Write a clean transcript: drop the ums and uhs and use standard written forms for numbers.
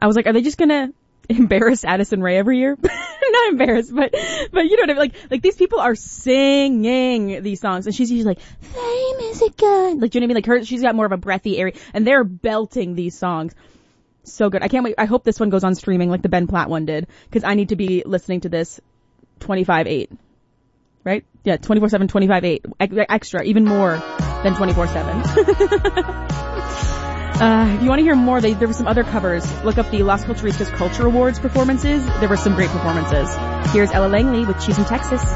I was like, are they just gonna embarrass Addison Rae every year? Not embarrassed, but you know what I mean? Like these people are singing these songs, and she's usually like, fame is a gun. Like, do you know what I mean? Like she's got more of a breathy area, and they're belting these songs. So good. I can't wait. I hope this one goes on streaming like the Ben Platt one did, because I need to be listening to this 25/8. Right? Yeah, 24/7, 25/8. Extra, even more than 24/7. If you want to hear more, there were some other covers. Look up the Las Culturistas Culture Awards performances. There were some great performances. Here's Ella Langley with She's in Texas.